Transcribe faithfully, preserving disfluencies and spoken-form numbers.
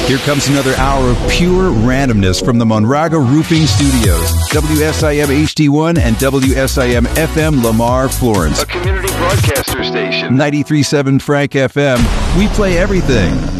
Here comes another hour of pure randomness from the Monraga Roofing Studios. W S I M H D one and W S I M F M Lamar, Florence. A community broadcaster station. ninety-three point seven Frank F M. We play everything.